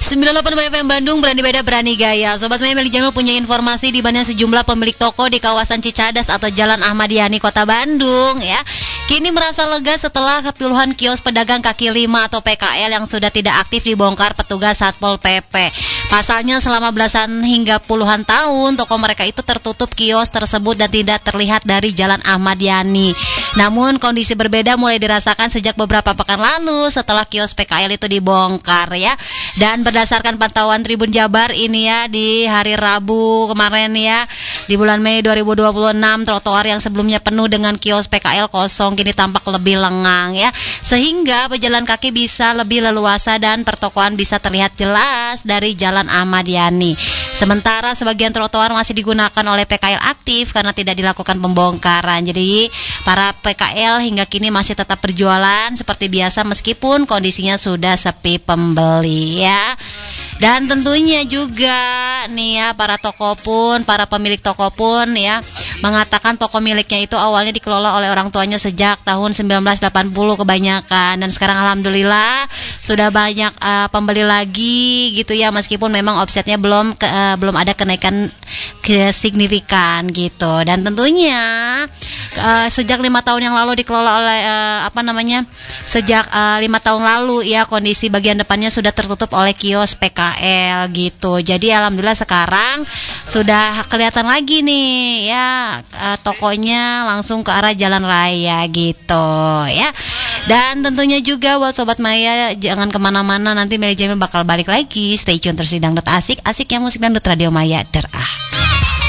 98 FM Bandung, berani beda berani gaya. Sobat Maya, Meli Jamil punya informasi di mana sejumlah pemilik toko di kawasan Cicadas atau Jalan Ahmad Yani Kota Bandung ya kini merasa lega setelah puluhan kios pedagang kaki lima atau PKL yang sudah tidak aktif dibongkar petugas Satpol PP. Pasalnya selama belasan hingga puluhan tahun toko mereka itu tertutup kios tersebut dan tidak terlihat dari Jalan Ahmad Yani. Namun kondisi berbeda mulai dirasakan sejak beberapa pekan lalu setelah kios PKL itu dibongkar ya. Dan berdasarkan pantauan Tribun Jabar ini ya di hari Rabu kemarin ya di bulan Mei 2026, trotoar yang sebelumnya penuh dengan kios PKL kosong kini tampak lebih lengang ya, sehingga pejalan kaki bisa lebih leluasa dan pertokoan bisa terlihat jelas dari Jalan Ahmad Yani. Sementara sebagian trotoar masih digunakan oleh PKL aktif karena tidak dilakukan pembongkaran. Jadi para PKL hingga kini masih tetap berjualan seperti biasa meskipun kondisinya sudah sepi pembeli ya. Dan tentunya juga nih ya para pemilik toko pun ya mengatakan toko miliknya itu awalnya dikelola oleh orang tuanya sejak tahun 1980 kebanyakan, dan sekarang alhamdulillah sudah banyak pembeli lagi gitu ya, meskipun memang omsetnya belum ada kenaikan signifikan gitu. Dan tentunya sejak 5 tahun yang lalu dikelola oleh sejak 5 tahun lalu ya kondisi bagian depannya sudah tertutup oleh kios PKL gitu. Jadi alhamdulillah sekarang sudah kelihatan lagi nih ya tokonya langsung ke arah jalan raya gitu ya. Dan tentunya juga buat Sobat Maya jangan kemana-mana, nanti Meli Jamil bakal balik lagi. Stay tune terus di Dangdut Asik yang musik Dangdut Radio Maya Derah.